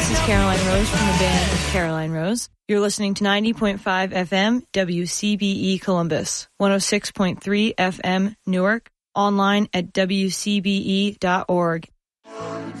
This is Caroline Rose from the band Caroline Rose. You're listening to 90.5 FM WCBE Columbus, 106.3 FM Newark, online at wcbe.org,